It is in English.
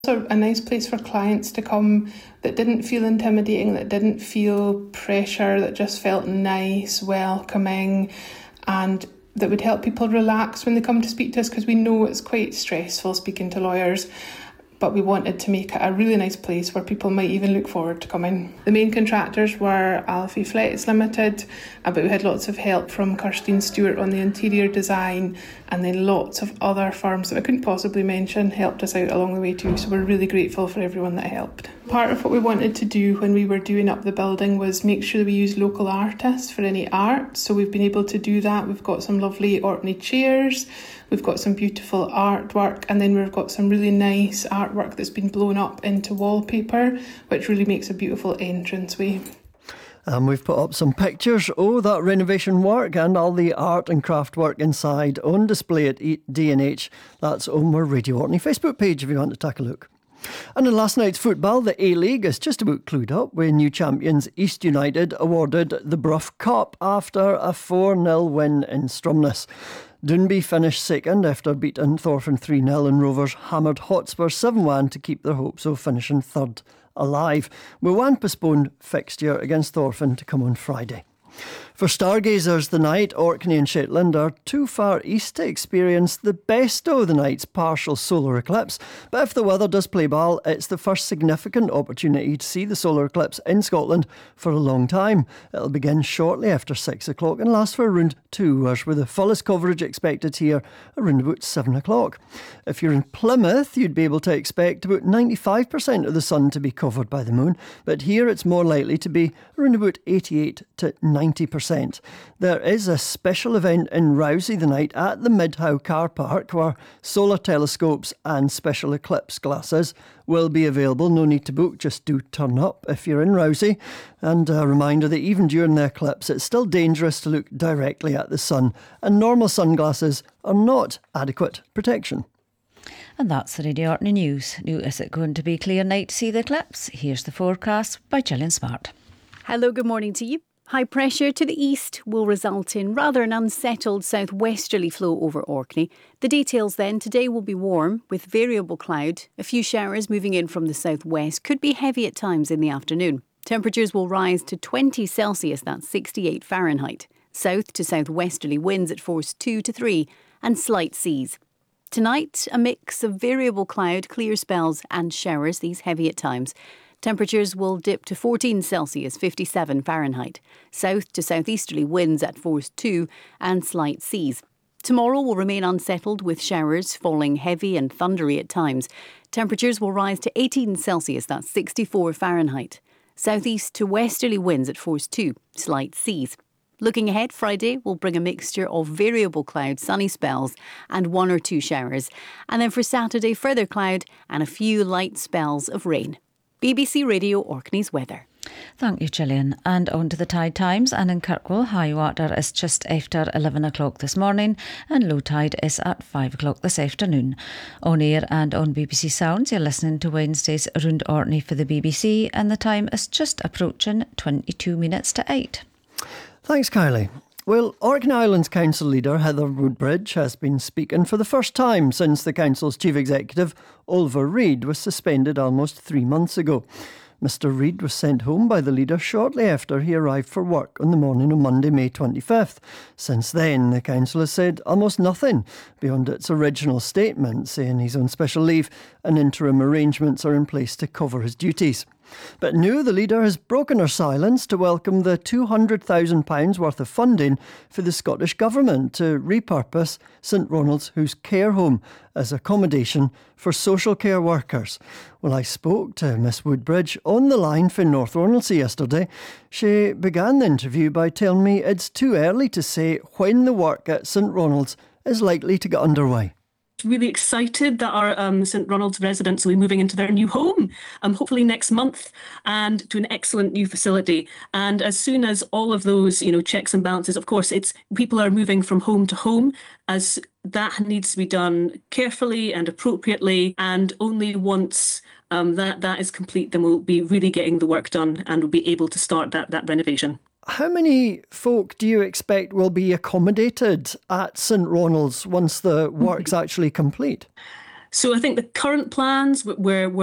Also a nice place for clients to come that didn't feel intimidating, that didn't feel pressure, that just felt nice, welcoming, and that would help people relax when they come to speak to us, because we know it's quite stressful speaking to lawyers. But we wanted to make it a really nice place where people might even look forward to coming. The main contractors were Alfie Flex Limited, but we had lots of help from Kirstine Stewart on the interior design, and then lots of other firms that I couldn't possibly mention helped us out along the way too, so we're really grateful for everyone that helped. Part of what we wanted to do when we were doing up the building was make sure that we use local artists for any art, so we've been able to do that. We've got some lovely Orkney chairs, we've got some beautiful artwork, and then we've got some really nice artwork that's been blown up into wallpaper, which really makes a beautiful entranceway. And we've put up some pictures of that renovation work and all the art and craft work inside on display at D&H. That's on our Radio Orkney Facebook page if you want to take a look. And in last night's football, the A-League is just about clued up when new champions East United awarded the Brough Cup after a 4-0 win in Stromness. Doonby finished second after beating Thorfinn 3-0, and Rovers hammered Hotspur 7-1 to keep their hopes of finishing third alive, with one postponed fixture against Thorfinn to come on Friday. For stargazers, the night, Orkney and Shetland are too far east to experience the best of the night's partial solar eclipse. But if the weather does play ball, it's the first significant opportunity to see the solar eclipse in Scotland for a long time. It'll begin shortly after 6 o'clock and last for around 2 hours, with the fullest coverage expected here around about 7 o'clock. If you're in Plymouth, you'd be able to expect about 95% of the sun to be covered by the moon, but here it's more likely to be around about 88 to 90%. There is a special event in Rousey the night at the Midhow Car Park where solar telescopes and special eclipse glasses will be available. No need to book, just do turn up if you're in Rousey. And a reminder that even during the eclipse, it's still dangerous to look directly at the sun, and normal sunglasses are not adequate protection. And that's the Radio Orkney News. Now, is it going to be a clear night to see the eclipse? Here's the forecast by Gillian Smart. Hello, good morning to you. High pressure to the east will result in rather an unsettled southwesterly flow over Orkney. The details then, today will be warm with variable cloud. A few showers moving in from the southwest, could be heavy at times in the afternoon. Temperatures will rise to 20 Celsius, that's 68 Fahrenheit. South to southwesterly winds at force 2 to 3 and slight seas. Tonight, a mix of variable cloud, clear spells and showers, these heavy at times. Temperatures will dip to 14 Celsius, 57 Fahrenheit. South to southeasterly winds at force 2 and slight seas. Tomorrow will remain unsettled with showers falling heavy and thundery at times. Temperatures will rise to 18 Celsius, that's 64 Fahrenheit. Southeast to westerly winds at force 2, slight seas. Looking ahead, Friday will bring a mixture of variable cloud, sunny spells and 1 or 2 showers. And then for Saturday, further cloud and a few light spells of rain. BBC Radio Orkney's weather. Thank you, Gillian. And on to the tide times. And in Kirkwall, high water is just after 11 o'clock this morning and low tide is at 5 o'clock this afternoon. On air and on BBC Sounds, you're listening to Wednesdays Around Orkney for the BBC, and the time is just approaching 22 minutes to 8. Thanks, Kylie. Well, Orkney Islands Council leader Heather Woodbridge has been speaking for the first time since the council's chief executive, Oliver Reid, was suspended almost 3 months ago. Mr Reid was sent home by the leader shortly after he arrived for work on the morning of Monday, May 25th. Since then, the council has said almost nothing beyond its original statement, saying he's on special leave and interim arrangements are in place to cover his duties. But now the leader has broken her silence to welcome the £200,000 worth of funding for the Scottish Government to repurpose St Ronald's House Care Home as accommodation for social care workers. Well, I spoke to Miss Woodbridge on the line for North Ronaldsay yesterday. She began the interview by telling me it's too early to say when the work at St Ronald's is likely to get underway. Really excited that our St Ronald's residents will be moving into their new home, hopefully next month, and to an excellent new facility. And as soon as all of those, checks and balances, of course, it's people are moving from home to home, as that needs to be done carefully and appropriately. And only once that is complete, then we'll be really getting the work done and we'll be able to start that renovation. How many folk do you expect will be accommodated at St Ronald's once the work's actually complete? So I think the current plans were